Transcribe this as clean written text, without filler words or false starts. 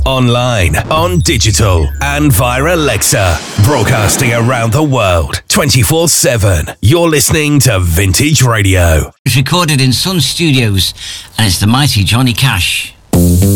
online, on digital, and via Alexa. Broadcasting around the world, 24/7. You're listening to Vintage Radio. It's recorded in Sun Studios, and it's the mighty Johnny Cash.